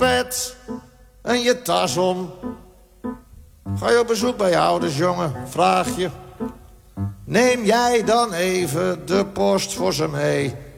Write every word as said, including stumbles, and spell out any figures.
pet en je tas om. Ga je op bezoek bij je ouders, jongen, vraag je. Neem jij dan even de post voor ze mee.